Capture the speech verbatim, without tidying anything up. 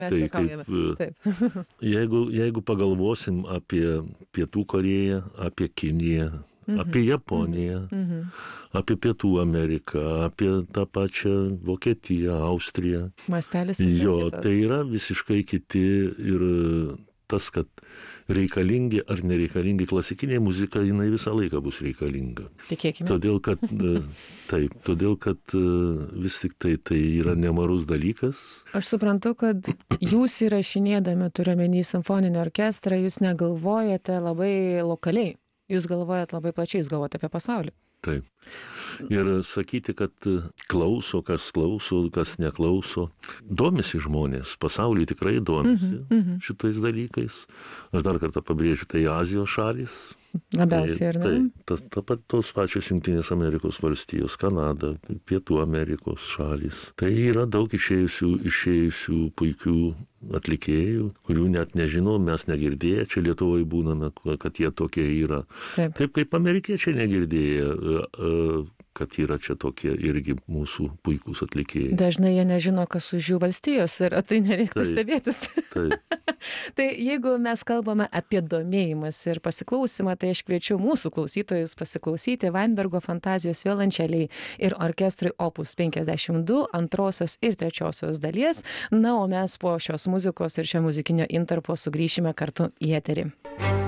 Mes Tai juokaujame. kaip, Taip. jeigu, jeigu pagalvosim apie Pietų Koreją, apie Kiniją, apie Japoniją, Mhm. apie Pietų Ameriką, apie tą pačią Vokietiją, Austriją. Mastelis visai Jo, kitas. tai yra visiškai kiti ir tas, kad reikalingi ar nereikalingi klasikiniai muzika, jinai visą laiką bus reikalinga. Tikėkime. Todėl, kad, e, taip, todėl, kad e, vis tik tai, tai yra nemarus dalykas. Aš suprantu, kad jūs įrašinėdami, turiuomenį simfoninį orkestrą, jūs negalvojate labai lokaliai. Jūs galvojat labai plačiai, jūs galvojate apie pasaulį. Taip. Ir sakyti, kad klauso, kas klauso, kas neklauso. Domisi žmonės, pasaulyje tikrai domisi Mhm, mhm. šitais dalykais. Aš dar kartą pabrėžiu, tai Azijos šalys. Labiausiai, ar ne? Tai, tas, ta pat tos pačios Jungtinės Amerikos valstijos, Kanada, Pietų Amerikos šalys. Tai yra daug išėjusių, išėjusių puikių atlikėjų, kurių net nežinau, mes negirdėję, čia Lietuvoje būname, kad jie tokie yra. Taip. Taip kaip amerikiečiai negirdėję, kad yra čia tokie irgi mūsų puikūs atlikėjai. Dažnai jie nežino, kas už jų valstijos yra, tai nereikia Taip. stebėtis. Taip. Tai jeigu mes kalbame apie domėjimas ir pasiklausimą, tai aš kviečiu mūsų klausytojus pasiklausyti Weinbergo fantazijos violončeliai ir orkestrui Opus penkiasdešimt du antrosios ir trečiosios dalies. Na, o mes po šios muzikos ir šio muzikinio intarpo sugrįšime kartu į eterį.